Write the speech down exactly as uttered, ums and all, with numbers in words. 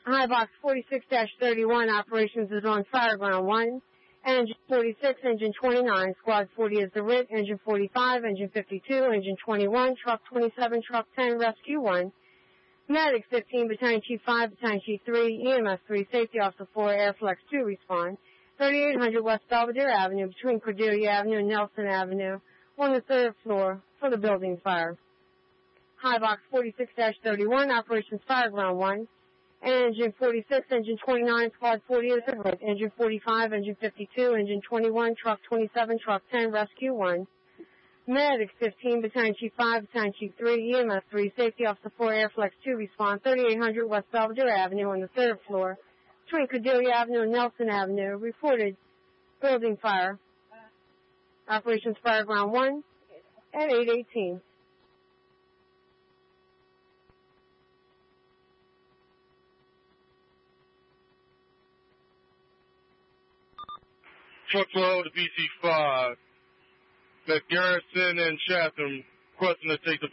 High Box forty-six dash thirty-one, operations is on fire, ground one. Engine forty-six, engine twenty-nine, squad forty is the R I T, engine forty-five, engine fifty-two, engine twenty-one, truck twenty-seven, truck ten, rescue one. Medic fifteen, battalion chief five, battalion chief three, E M S three, safety officer four, Airflex two respond. thirty-eight hundred West Belvedere Avenue, between Cordelia Avenue and Nelson Avenue, on the third floor for the building fire. High Box forty-six dash thirty-one, operations fire, ground one. Engine forty-six, engine twenty-nine, squad forty is the R I T, engine forty-five, engine fifty-two, engine twenty-one, truck twenty-seven, truck ten, rescue one. Medic fifteen, battalion chief five, battalion chief three, E M S three, safety officer four, Airflex two respond. thirty-eight hundred West Belvedere Avenue on the third floor, between Cordelia Avenue and Nelson Avenue, reported building fire. Operations fire, ground one at eight eighteen. Truckload to B C five. That Garrison and Chatham requesting to take the